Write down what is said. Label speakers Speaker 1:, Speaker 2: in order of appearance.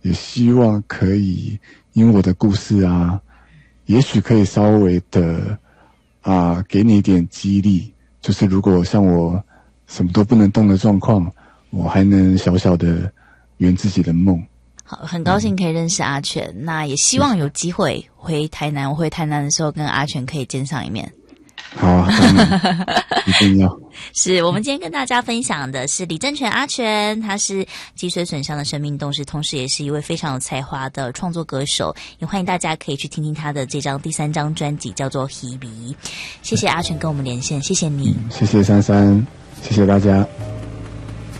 Speaker 1: 也希望可以因为我的故事啊，也许可以稍微的给你一点激励，就是如果像我什么都不能动的状况，我还能小小的圆自己的梦。
Speaker 2: 好，很高兴可以认识阿全，那也希望有机会回台南，我回台南的时候跟阿全可以见上一面。
Speaker 1: 好啊，当然一定要。
Speaker 2: 是我们今天跟大家分享的是李正全阿全，他是脊髓损伤的生命斗士，同时也是一位非常有才华的创作歌手，也欢迎大家可以去听听他的这张第3张专辑，叫做 Hebe。 谢谢阿全跟我们连线，谢谢你。
Speaker 1: 谢谢珊珊，谢谢大家。